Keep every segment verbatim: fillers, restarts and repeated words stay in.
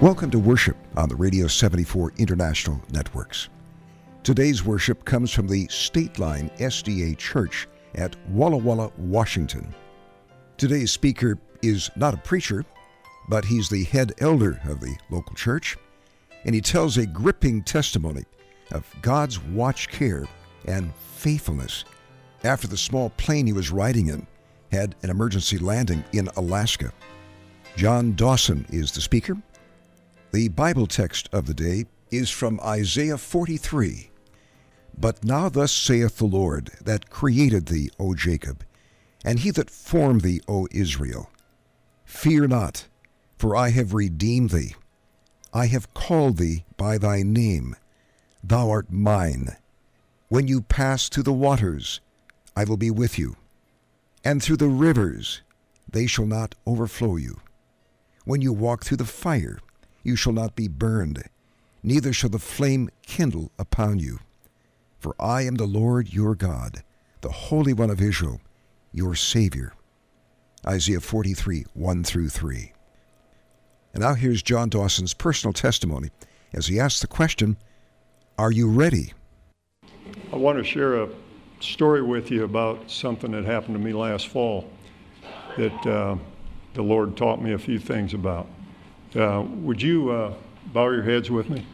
Welcome to worship on the Radio seventy-four International Networks. Today's worship comes from the State Line S D A Church at Walla Walla, Washington. Today's speaker is not a preacher, but he's the head elder of the local church, and he tells a gripping testimony of God's watch care and faithfulness after the small plane he was riding in had an emergency landing in Alaska. John Dawson is the speaker. The Bible text of the day is from Isaiah forty-three. But now thus saith the Lord, that created thee, O Jacob, and he that formed thee, O Israel. Fear not, for I have redeemed thee. I have called thee by thy name. Thou art mine. When you pass through the waters, I will be with you. And through the rivers, they shall not overflow you. When you walk through the fire, you shall not be burned, neither shall the flame kindle upon you. For I am the Lord your God, the Holy One of Israel, your Savior. Isaiah forty-three, one through three. And now here's John Dawson's personal testimony as he asks the question, are you ready? I want to share a story with you about something that happened to me last fall that uh, the Lord taught me a few things about. Uh, would you uh, bow your heads with me?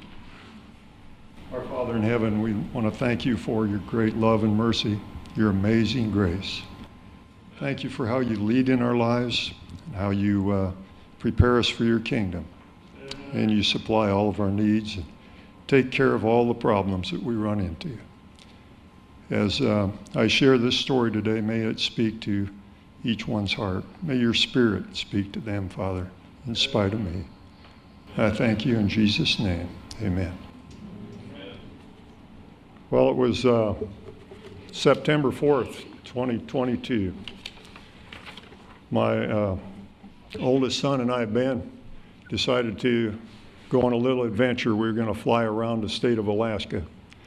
Our Father in heaven, we want to thank you for your great love and mercy, your amazing grace. Thank you for how you lead in our lives, and how you uh, prepare us for your kingdom, and you supply all of our needs and take care of all the problems that we run into. As uh, I share this story today, may it speak to each one's heart. May your Spirit speak to them, Father, in spite of me. I thank you in Jesus' name. Amen. Well, it was uh, September fourth, twenty twenty-two. My uh, oldest son and I, Ben, decided to go on a little adventure. We were going to fly around the state of Alaska.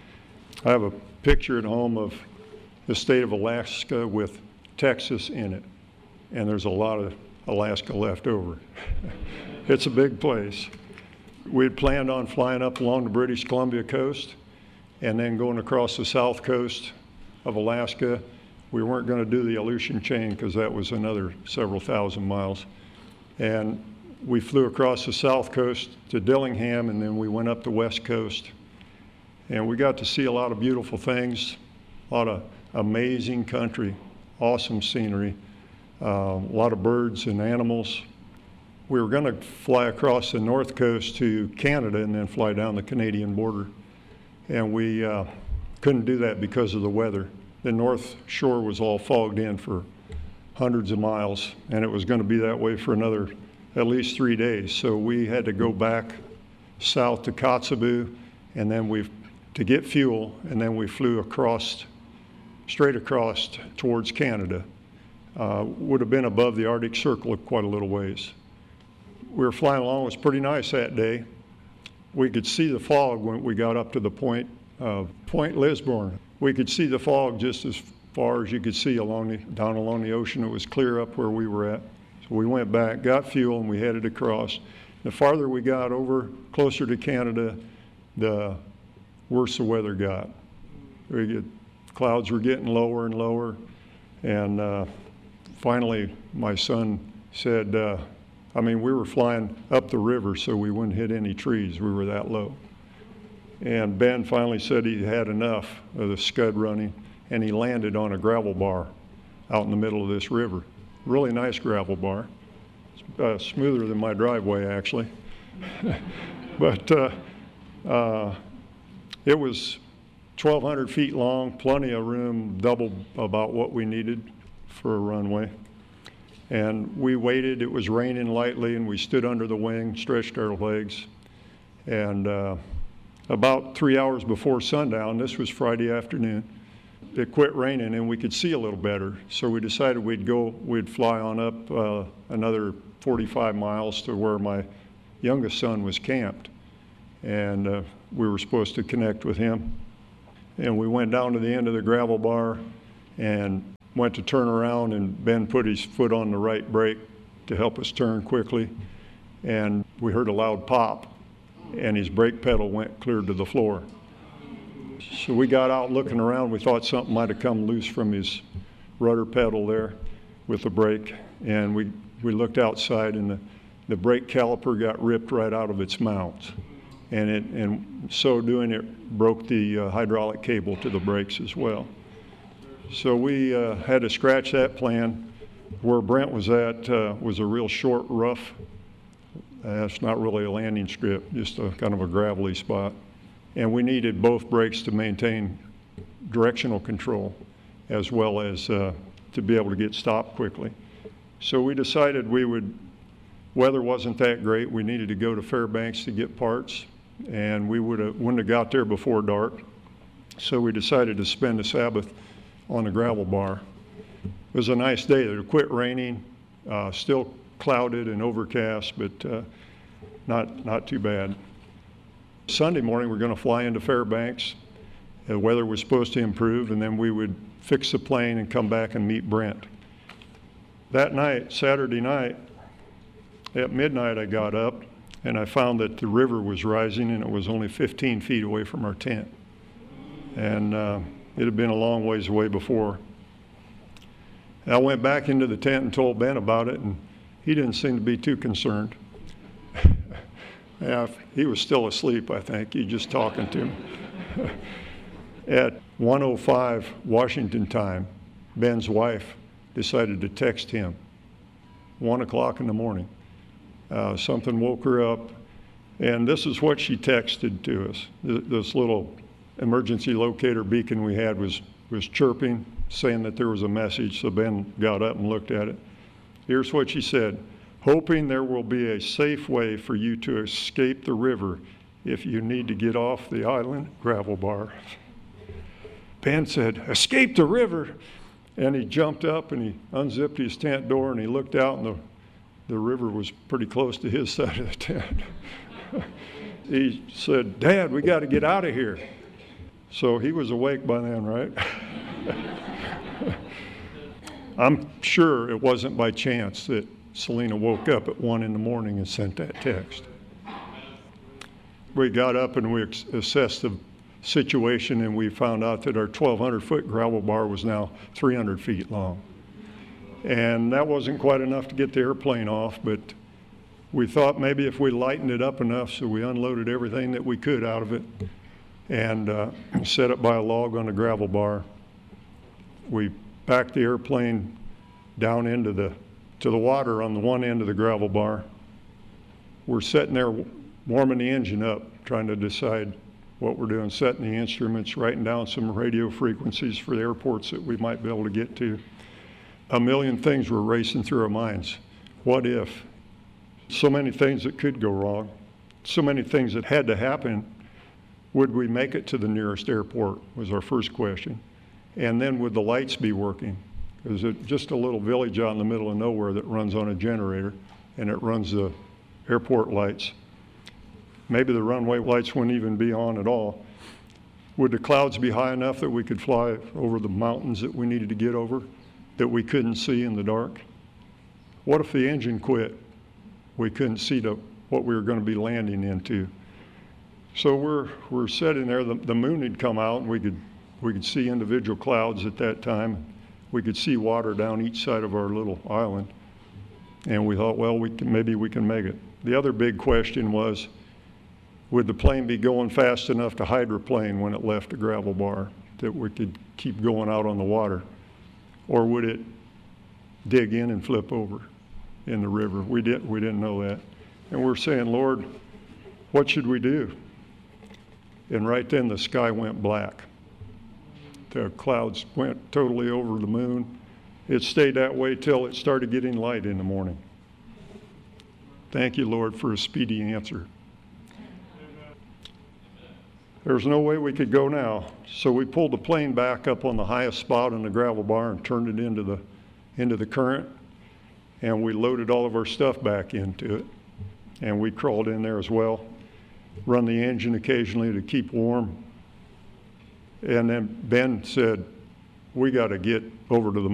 I have a picture at home of the state of Alaska with Texas in it, and there's a lot of Alaska left over. It's a big place. We had planned on flying up along the British Columbia coast and then going across the south coast of Alaska. We weren't going to do the Aleutian chain because that was another several thousand miles. And we flew across the south coast to Dillingham, and then we went up the west coast. And we got to see a lot of beautiful things, a lot of amazing country, awesome scenery, uh, a lot of birds and animals. We were going to fly across the north coast to Canada and then fly down the Canadian border. And we uh, couldn't do that because of the weather. The north shore was all fogged in for hundreds of miles, and it was going to be that way for another at least three days. So we had to go back south to Kotzebue, and then we to get fuel, and then we flew across, straight across towards Canada. Uh, would have been above the Arctic Circle quite a little ways. We were flying along, it was pretty nice that day. We could see the fog when we got up to the point of Point Lisburne. We could see the fog just as far as you could see along the, down along the ocean. It was clear up where we were at. So we went back, got fuel, and we headed across. The farther we got over, closer to Canada, the worse the weather got. We get, clouds were getting lower and lower, and uh, finally my son said, uh, I mean, we were flying up the river so we wouldn't hit any trees. We were that low. And Ben finally said he had enough of the scud running, and he landed on a gravel bar out in the middle of this river. Really nice gravel bar. It's uh, smoother than my driveway, actually. But uh, uh, it was twelve hundred feet long, plenty of room, double about what we needed for a runway. And we waited. It was raining lightly, and we stood under the wing, stretched our legs. And uh, about three hours before sundown, this was Friday afternoon, it quit raining, and we could see a little better. So we decided we'd go, we'd fly on up uh, another forty-five miles to where my youngest son was camped. And uh, we were supposed to connect with him. And we went down to the end of the gravel bar and went to turn around, and Ben put his foot on the right brake to help us turn quickly. and we heard a loud pop, and his brake pedal went clear to the floor. So we got out looking around. We thought something might have come loose from his rudder pedal there with the brake, and we, we looked outside, and the, the brake caliper got ripped right out of its mount. And it, and so doing, it broke the uh, hydraulic cable to the brakes as well. So we uh, had to scratch that plan. Where Brent was at uh, was a real short, rough, uh, it's not really a landing strip, just a kind of a gravelly spot. And we needed both brakes to maintain directional control as well as uh, to be able to get stopped quickly. So we decided we would, weather wasn't that great, we needed to go to Fairbanks to get parts, and we would have, wouldn't have got there before dark. So we decided to spend the Sabbath on the gravel bar. It was a nice day. It had quit raining, uh, still clouded and overcast, but uh, not, not too bad. Sunday morning, we're going to fly into Fairbanks. The weather was supposed to improve, and then we would fix the plane and come back and meet Brent. That night, Saturday night, at midnight, I got up, and I found that the river was rising, and it was only fifteen feet away from our tent. And uh, it had been a long ways away before. I went back into the tent and told Ben about it, and he didn't seem to be too concerned. Yeah, he was still asleep, I think. You just talking to him. At one oh five Washington time, Ben's wife decided to text him. One o'clock in the morning. Uh, something woke her up, and this is what she texted to us. This little emergency locator beacon we had was, was chirping, saying that there was a message, so Ben got up and looked at it. Here's what she said: hoping there will be a safe way for you to escape the river if you need to get off the island gravel bar. Ben said, escape the river? And he jumped up and he unzipped his tent door and he looked out, and the, the river was pretty close to his side of the tent. He said, Dad, we got to get out of here. So he was awake by then, right? I'm sure it wasn't by chance that Selena woke up at one in the morning and sent that text. We got up and we assessed the situation, and we found out that our twelve hundred foot gravel bar was now three hundred feet long. And that wasn't quite enough to get the airplane off, but we thought maybe if we lightened it up enough, so we unloaded everything that we could out of it and uh, set it by a log on the gravel bar. We backed the airplane down into the to the water on the one end of the gravel bar. We're sitting there warming the engine up, trying to decide what we're doing, setting the instruments, writing down some radio frequencies for the airports that we might be able to get to. A million things were racing through our minds. What if? So many things that could go wrong, so many things that had to happen. Would we make it to the nearest airport was our first question. And then would the lights be working? Is it just a little village out in the middle of nowhere that runs on a generator, and it runs the airport lights? Maybe the runway lights wouldn't even be on at all. Would the clouds be high enough that we could fly over the mountains that we needed to get over that we couldn't see in the dark? What if the engine quit? We couldn't see the, what we were going to be landing into. So we're we're sitting there. The, the moon had come out, and we could we could see individual clouds at that time. We could see water down each side of our little island, and we thought, well, we can, maybe we can make it. The other big question was, would the plane be going fast enough to hydroplane when it left the gravel bar that we could keep going out on the water? Or would it dig in and flip over in the river? We didn't, we didn't know that. And we're saying, Lord, what should we do? And right then the sky went black. The clouds went totally over the moon. It stayed that way till it started getting light in the morning. Thank you, Lord, for a speedy answer. There was no way we could go now, so we pulled the plane back up on the highest spot in the gravel bar and turned it into the into the current, and we loaded all of our stuff back into it, and we crawled in there as well, run the engine occasionally to keep warm, and then Ben said, we got to get over to the